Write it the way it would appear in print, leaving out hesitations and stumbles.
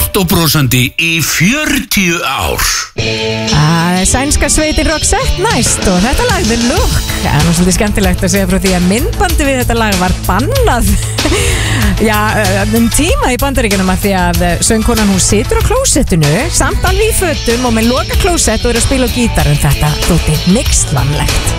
glatt og brosandi í 40 ár. Sænska sveitin Roxette næst og þetta lag The Look. Það er nú svolítið skemmtilegt að segja frá því að myndbandi við þetta lag var bannað tíma í Bandaríkjunum að því að söngkonan hún situr á klósettinu samt alveg í fötum og með loka klósett og er að spila á gítar en þetta þótti nixlanlegt.